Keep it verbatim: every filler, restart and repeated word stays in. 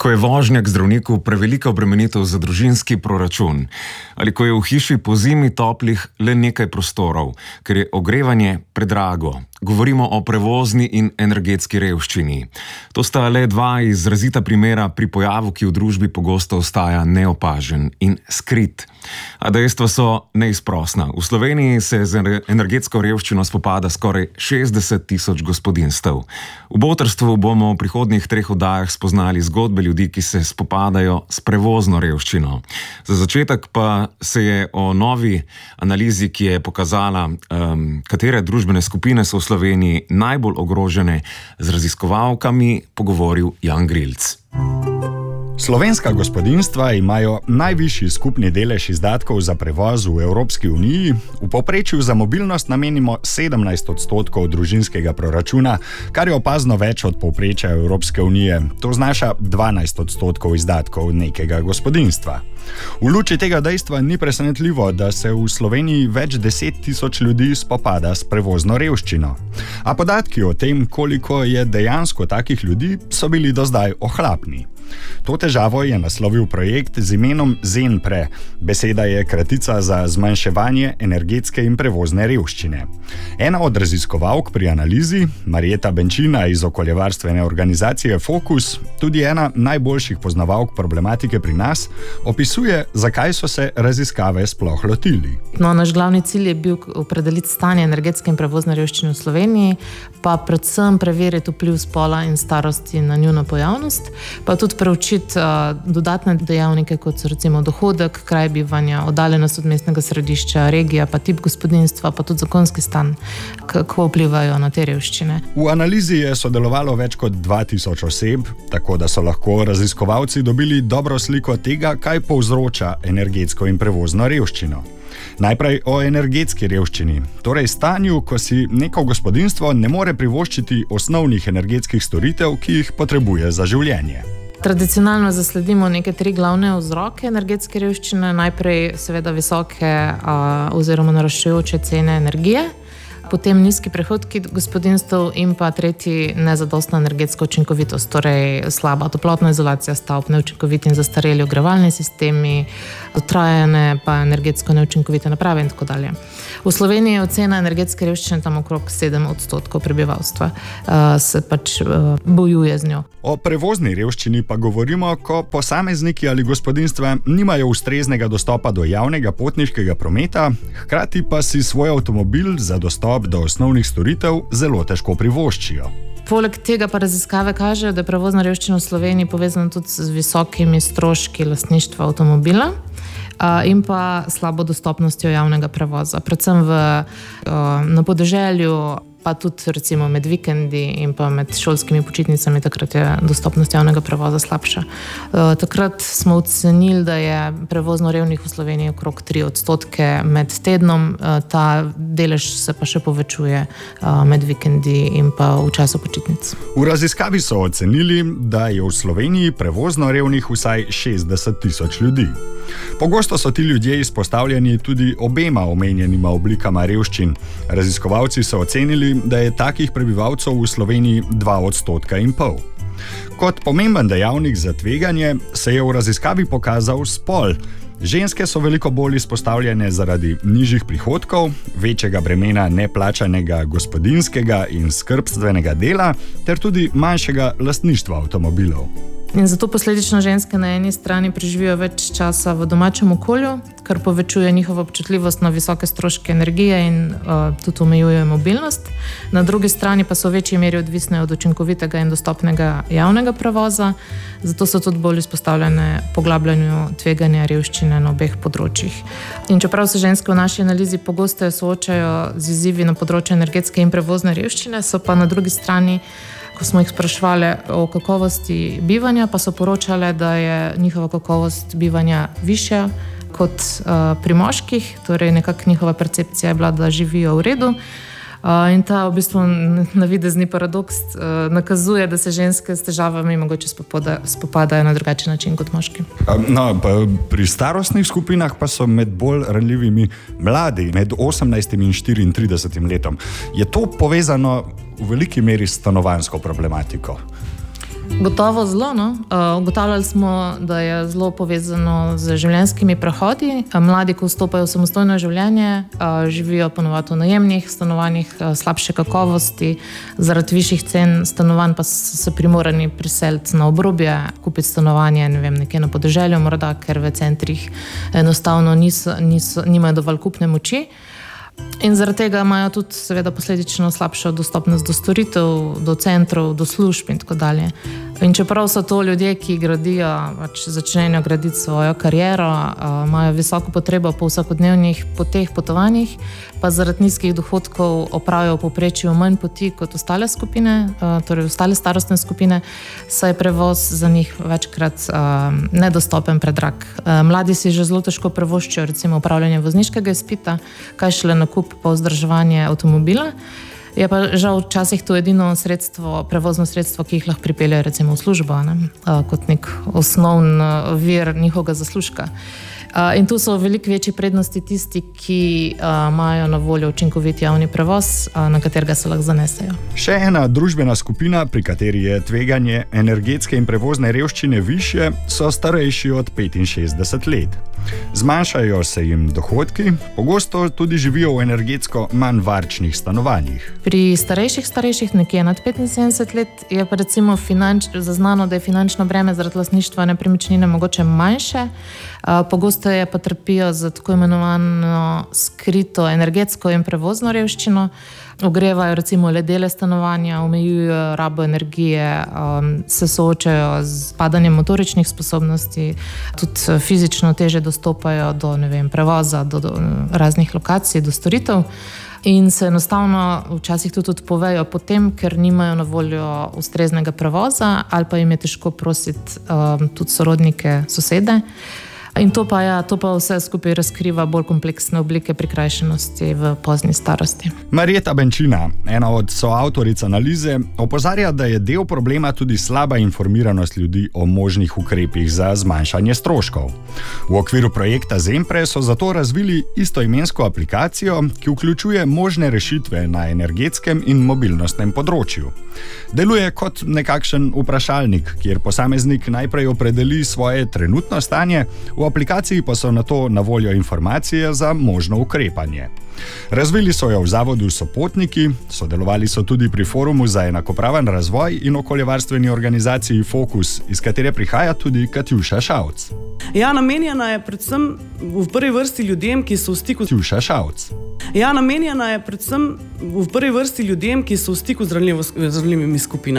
Ko je vožnja k zdravniku prevelika obremenitev za družinski proračun, ali ko je v hiši po zimi toplih le nekaj prostorov, ker je ogrevanje predrago. Govorimo o prevozni in energetski revščini. To sta le dva izrazita primera pri pojavu, ki v družbi pogosto ostaja neopažen in skrit. A dejstva so neizprosna. V Sloveniji se z energetsko revščino spopada skoraj šestdeset tisoč gospodinjstev. V Botrstvu bomo v prihodnjih treh oddajah spoznali zgodbe ljudi, ki se spopadajo s prevozno revščino. Za začetek pa se je o novi analizi, ki je pokazala, um, katere družbene skupine so v Sloveniji najbolj ogrožene, z raziskovalkami pogovoril Jan Grilc. Slovenska gospodinjstva imajo najvišji skupni delež izdatkov za prevoz v Evropski uniji. V povprečju za mobilnost namenimo sedemnajst odstotkov družinskega proračuna, kar je opazno več od povprečja Evropske unije. To znaša dvanajst odstotkov izdatkov nekega gospodinjstva. V luči tega dejstva ni presenetljivo, da se v Sloveniji več deset tisoč ljudi spopada s prevozno revščino. A podatki o tem, koliko je dejansko takih ljudi, so bili do zdaj ohlapni. To težavo je naslovil projekt z imenom ZENPRE. Beseda je kratica za zmanjševanje energetske in prevozne revščine. Ena od raziskovalk pri analizi, Marjeta Benčina iz okoljevarstvene organizacije Fokus, tudi ena najboljših poznavalk problematike pri nas, opisuje, zakaj so se raziskave sploh lotili. No, naš glavni cilj je bil opredeliti stanje energetske in prevozne revščine v Sloveniji, pa predvsem preveriti vpliv spola in starosti na njuno pojavnost, pa tudi preučiti uh, dodatne dejavnike, kot so recimo dohodek, kraj bivanja, oddaljenost od mestnega središča, regija, pa tip gospodinjstva, pa tudi zakonski stan, kako vplivajo na te revščine. V analizi je sodelovalo več kot dva tisoč oseb, tako da so lahko raziskovalci dobili dobro sliko tega, kaj povzroča energetsko in prevozno revščino. Najprej o energetski revščini, torej stanju, ko si neko gospodinjstvo ne more privoščiti osnovnih energetskih storitev, ki jih potrebuje za življenje. Tradicionalno zasledimo neke tri glavne vzroke energetske revščine. Najprej seveda visoke a, oziroma naraščajoče cene energije, potem nizki prihodki gospodinjstev in pa tretji nezadostna energetska učinkovitost, torej slaba toplotna izolacija stavb, neučinkoviti in zastareli ogrevalni sistemi, dotrajane pa energetsko neučinkovite naprave in tako dalje. V Sloveniji je ocena energetske revščine tam okrog sedem odstotkov prebivalstva, se pač bojuje z njo. O prevozni revščini pa govorimo, ko posamezniki ali gospodinjstva nimajo ustreznega dostopa do javnega potniškega prometa, hkrati pa si svoj avtomobil za dostop do osnovnih storitev zelo težko privoščijo. Poleg tega pa raziskave kažejo, da je prevozna revščina v Sloveniji povezana tudi z visokimi stroški lastništva avtomobila in pa slabo dostopnostjo javnega prevoza. Predvsem v, na podeželju, pa tudi recimo med vikendi in pa med šolskimi počitnicami, takrat je dostopnost javnega prevoza slabša. Takrat smo ocenili, da je prevozno revnih v Sloveniji okrog tri odstotke med tednom, ta delež se pa še povečuje med vikendi in pa v času počitnic. V raziskavi so ocenili, da je v Sloveniji prevozno revnih vsaj šestdeset tisoč ljudi. Pogosto so ti ljudje izpostavljeni tudi obema omenjenima oblikama revščin. Raziskovalci so ocenili, da je takih prebivalcev v Sloveniji dva odstotka in pol. Kot pomemben dejavnik za tveganje se je v raziskavi pokazal spol. Ženske so veliko bolj izpostavljene zaradi nižjih prihodkov, večjega bremena neplačanega gospodinjskega in skrbstvenega dela ter tudi manjšega lastništva avtomobilov. In zato posledično ženske na eni strani preživijo več časa v domačem okolju, kar povečuje njihovo občutljivost na visoke stroške energije in uh, tudi omejuje mobilnost. Na drugi strani pa so v večji meri odvisne od učinkovitega in dostopnega javnega prevoza, zato so tudi bolj izpostavljene poglabljanju tveganja revščine na obeh področjih. In čeprav se ženske v naši analizi pogosteje soočajo z izzivi na področju energetske in prevozne revščine, so pa na drugi strani, ko smo jih sprašvali o kakovosti bivanja, pa so poročale, da je njihova kakovost bivanja višja kot uh, pri moških, torej nekako njihova percepcija je bila, da živijo v redu. Uh, in ta v bistvu navidezni paradoks uh, nakazuje, da se ženske s težavami mogoče spopada, spopadajo na drugačen način kot moški. No, pri starostnih skupinah pa so med bolj ranljivimi mladi, med osemnajstim in štiriintridesetim letom. Je to povezano v veliki meri s stanovanjsko problematiko? Gotovo zelo. No? Uh, ugotavljali smo, da je zelo povezano z življenjskimi prehodi. Mladi, ko vstopajo v samostojno življenje, uh, živijo ponovadi v najemnih stanovanjih uh, slabše kakovosti, zaradi višjih cen stanovanj pa so se primorani priseliti na obrobje, kupiti stanovanje ne vem, nekje na podeželju, morda, ker v centrih enostavno niso, niso, nimajo dovolj kupne moči. In zaradi tega imajo tudi seveda posledično slabšo dostopnost do storitev, do centrov, do služb in tako dalje. In čeprav so to ljudje, ki gradijo, pač začnejo graditi svojo kariero, imajo visoko potrebo po vsakodnevnih poteh, potovanjih, pa zaradi nizkih dohodkov opravijo v povprečju manj poti kot ostale skupine, torej ostale starostne skupine, saj je prevoz za njih večkrat nedostopen, predrag. Mladi si že zelo težko prevoščijo recimo upravljanje vozniškega izpita, kaj šele nakup pa vzdrževanje avtomobila. Je pa žal včasih to edino sredstvo, prevozno sredstvo, ki jih lahko pripeljejo recimo v službo, ne? Kot nek osnovn vir njihovega zaslužka. In tu so veliko večje prednosti tisti, ki imajo na voljo učinkovit javni prevoz, na katerega se lahko zanesejo. Še ena družbena skupina, pri kateri je tveganje energetske in prevozne revščine višje, so starejši od petinšestdeset let. Zmanjšajo se jim dohodki, pogosto tudi živijo v energetsko manj varčnih stanovanjih. Pri starejših starejših, nekje nad petinsedemdeset let, je pa recimo finanč, zaznano, da je finančno breme zaradi lastništva nepremičnine mogoče manjše. Pogosto je pa trpijo za tako imenovano skrito energetsko in prevozno revščino. Ogrevajo recimo le dele stanovanja, omejujejo rabo energije, um, se soočajo z padanjem motoričnih sposobnosti, tudi fizično teže dostopajo do ne vem, prevoza, do, do raznih lokacij, do storitev. In se enostavno včasih tudi odpovejo potem, ker nimajo na voljo ustreznega prevoza ali pa jim je težko prositi um, tudi sorodnike, sosede. In to pa, ja, to pa vse skupaj razkriva bolj kompleksne oblike prikrajšanosti v pozni starosti. Marjeta Benčina, ena od soavtoric analize, opozarja, da je del problema tudi slaba informiranost ljudi o možnih ukrepih za zmanjšanje stroškov. V okviru projekta Zempre so zato razvili istoimensko aplikacijo, ki vključuje možne rešitve na energetskem in mobilnostnem področju. Deluje kot nekakšen vprašalnik, kjer posameznik najprej opredeli svoje trenutno stanje, v aplikaciji pa so nato na voljo informacije za možno ukrepanje. Razvili so jo v zavodu Sopotniki, sodelovali so tudi pri forumu za enakopraven razvoj in okoljevarstveni organizaciji Fokus, iz katere prihaja tudi Katjuša Šauc. Ja, namenjena je predvsem v prvi vrsti ljudem, ki so v stiku s Katjuša Šauc. Ja, namenjena je predvsem v prvi vrsti ljudem, ki so v stiku z ranljivimi skupinami.